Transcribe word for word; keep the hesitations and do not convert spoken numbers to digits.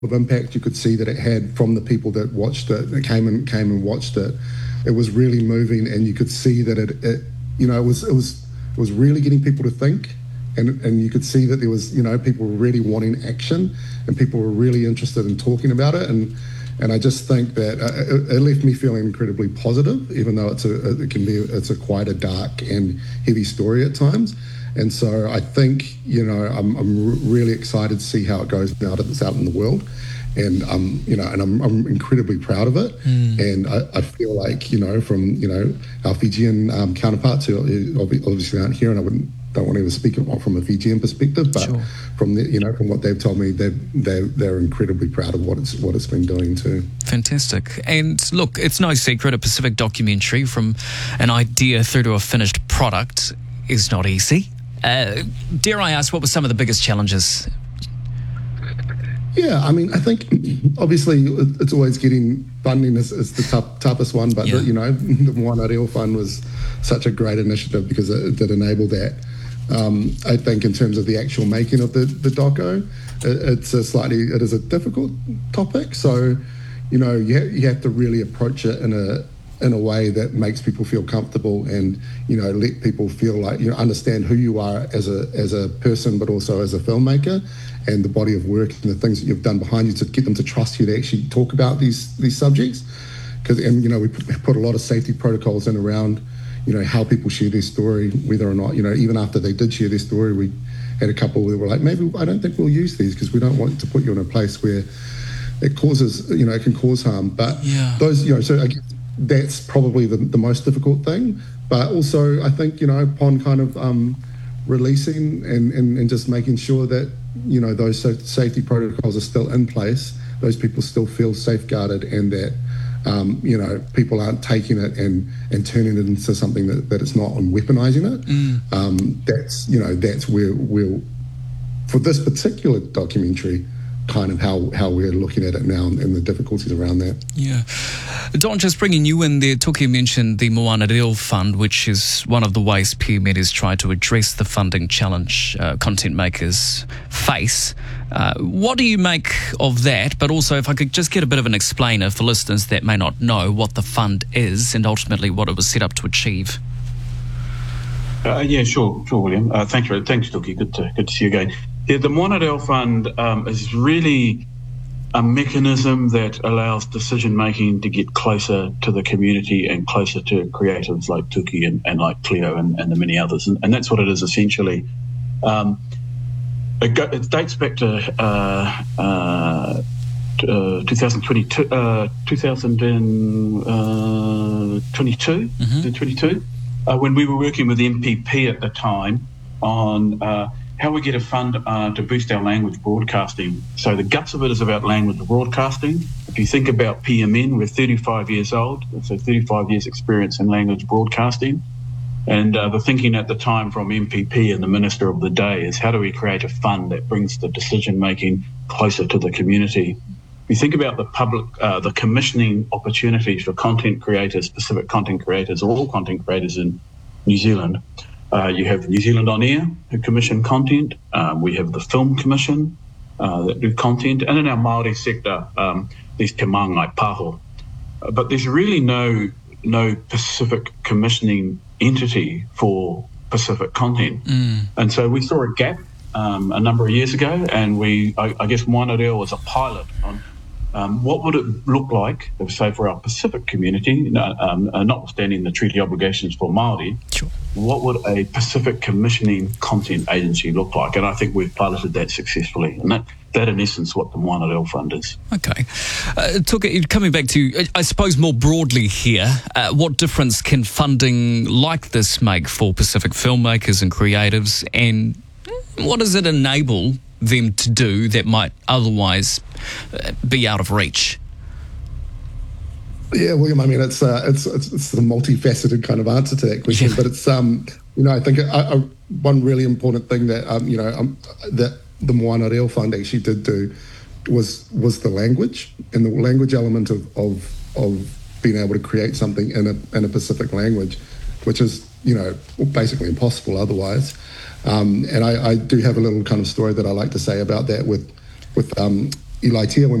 of impact you could see that it had from the people that watched it, that came and came and watched it. It was really moving, and you could see that it, it you know, it was it was it was really getting people to think, and and you could see that there was, you know, people were really wanting action, and people were really interested in talking about it, and and I just think that uh, it, it left me feeling incredibly positive, even though it's a it can be it's a quite a dark and heavy story at times. And so I think, you know, I'm, I'm really excited to see how it goes now that it's out in the world. And, um, you know, and I'm, I'm incredibly proud of it. Mm. And I, I feel like, you know, from, you know, our Fijian um, counterparts who obviously aren't here, and I wouldn't, don't want to ever speak from a Fijian perspective, but sure. from the, you know, from what they've told me, they're, they're, they're incredibly proud of what it's, what it's been doing too. Fantastic. And look, it's no secret, a Pacific documentary from an idea through to a finished product is not easy. Uh, dare I ask, what were some of the biggest challenges? Yeah, I mean, I think obviously it's always getting funding is, is the tough, toughest one, but yeah. the, you know, the Moana Reo Fund was such a great initiative because it, it did enable that. Um, I think in terms of the actual making of the, the doco, it, it's a slightly, it is a difficult topic. So, you know, you, ha- you have to really approach it in a in a way that makes people feel comfortable, and, you know, let people feel like, you know, understand who you are as a as a person, but also as a filmmaker, and the body of work and the things that you've done behind you to get them to trust you to actually talk about these these subjects. Because, and, you know, we put, we put a lot of safety protocols in around, you know, how people share their story, whether or not, you know, even after they did share their story, we had a couple that were like, maybe I don't think we'll use these because we don't want to put you in a place where it causes, you know, it can cause harm. But yeah. those, you know, so I guess that's probably the, the most difficult thing. But also, I think, you know, upon kind of um, releasing and, and, and just making sure that, you know, those safety protocols are still in place, those people still feel safeguarded, and that, um, you know, people aren't taking it and, and turning it into something that, that it's not, and weaponizing it. Mm. Um, that's, you know, that's where we'll, for this particular documentary, kind of how, how we're looking at it now and, and the difficulties around that. Yeah. Don, just bringing you in there, Tuki mentioned the Moana Reo Fund, which is one of the ways P M E D has tried to address the funding challenge uh, content makers face. Uh, what do you make of that? But also, if I could just get a bit of an explainer for listeners that may not know what the fund is and ultimately what it was set up to achieve. Uh, yeah, sure, sure, William. Uh, thanks, thanks, Tuki. Good to good to see you again. Yeah, the Moana Reo Fund um, is really a mechanism that allows decision making to get closer to the community and closer to creatives like Tuki and, and like Cleo and, and the many others, and, and that's what it is essentially. Um, it, go, it dates back to uh, uh, uh, twenty twenty-two, uh, twenty twenty-two, mm-hmm. twenty-two uh, when we were working with M P P at the time on uh, how we get a fund uh, to boost our language broadcasting. So the guts of it is about language broadcasting. If you think about P M N, we're thirty-five years old, so thirty-five years experience in language broadcasting. And uh, the thinking at the time from M P P and the Minister of the day is how do we create a fund that brings the decision-making closer to the community? If you think about the public, uh, the commissioning opportunities for content creators, specific content creators, or all content creators in New Zealand, Uh, you have New Zealand On Air, who commission content. Um, we have the Film Commission uh, that do content. And in our Māori sector, um, there's Te Māngai Pāho. Uh, but there's really no no Pacific commissioning entity for Pacific content. Mm. And so we saw a gap um, a number of years ago, and we, I, I guess Moana Reo was a pilot on Um, what would it look like, say, for our Pacific community, um, uh, notwithstanding the treaty obligations for Māori, sure. What would a Pacific commissioning content agency look like? And I think we've piloted that successfully. And that, that in essence, what the Moana Reo Fund is. Okay. Uh, Tuka, coming back to, I suppose, more broadly here, uh, what difference can funding like this make for Pacific filmmakers and creatives, and what does it enable them to do that might otherwise be out of reach? Yeah, William, I mean, it's uh, it's, it's it's a multifaceted kind of answer to that question, yeah. But it's um, you know, I think a, a, one really important thing that um, you know, um, that the Moana Reo Fund actually did do was was the language and the language element of of, of being able to create something in a in a Pacific language, which is, you know, basically impossible otherwise. Um, and I, I do have a little kind of story that I like to say about that with with um, Eli Tia, when